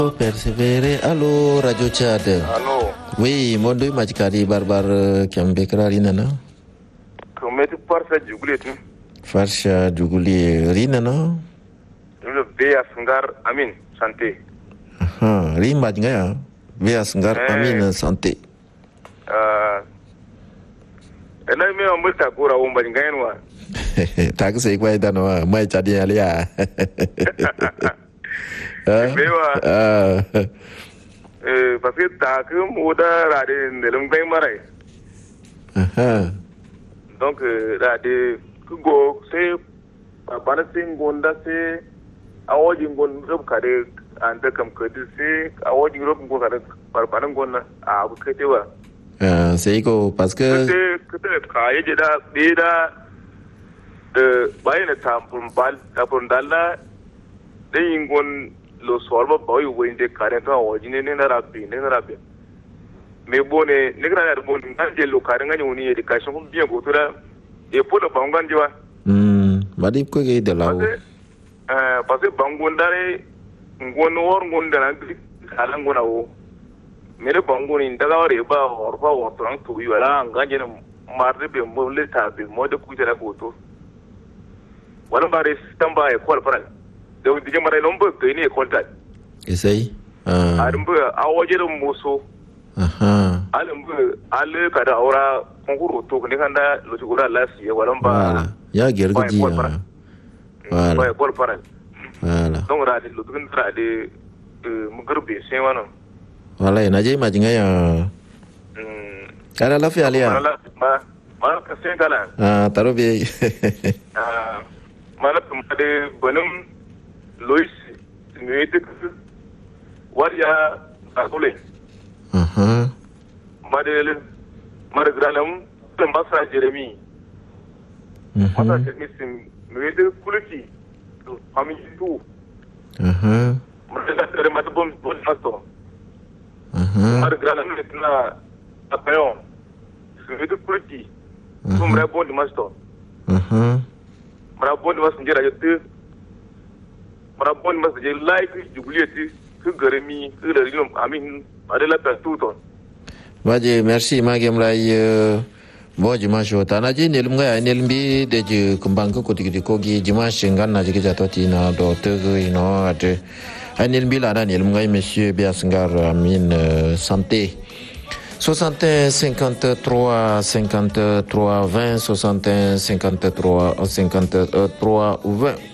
Persévérer, allô, Radio Tchad. Allô. Oui, mon Dieu, Majikari Barbar Kiambekra Rinana. Comment tu parles du goulet? Farsha Duguli Rinana. Le Béa Sangar Amin, santé. Rimba Ngaya, Béa Sangar Amin, santé. Et là, mais on me t'a couru à Ombangainois. T'as que c'est quoi, Danoa, moi, t'as dit Alia. Parce que t'as que Mouda Radé, ne l'ont maré. Donc, Radé, Kugo, c'est Panasin Gonda, c'est Awajin Gonda Kade, and the Kamkadi, Awajin Rock Gonda, Parpanangona, Abuketewa. C'est quoi, parce que. Bayan tapun dalla dan yingon lo solva boy wende karenta wajine ne na rabbi me bone ne gra na bone nganje lo karanga nyuni education ko bien ko tura e podo bangan jiwa badi ko ge de lawo parce que bangon dare ngon wor ngon dana kala ngona wo me le bangon indaga wore ba orfa wo tran to yi wala nganje ne marde be mo le tabe mo de ku tera ko to wala bare tamba e kwal faral da wudi jamare non ba kai ne kwalta isai arin ba a wajerin muso alin ba alle kada aura konkuru to ne kanda loji gura lasi wala ba ya gergaji wala ba kwal faral wala don ra de lutun ra de mugurbe sai wannan wala na je majinga ya kana lafiya aliya ma ka sai kala tarobe mana kuma da gwanin Louis ne duk wariya a kule. Madalin marigralam da masa Jeremy. Masa Jeremy ne duk kulki family tu. Madalin da mata bon masto. Marigralam ne tuna apayon. Ne duk kulki. Kuma bon masto. Marabon mas njera yote marabon mas je like jugulieti ku garemi ku da rilum amin adela pertuton baje merci magem lay bo dimanche tana je nelum ga nelmbi de je kumbang ko tigi ko gi dimanche nganna je ga toti na do tego ino ate nelmbi la na nelum ga monsieur Biasangar Amin santé 61 53 53 20 61 53 53 ou 20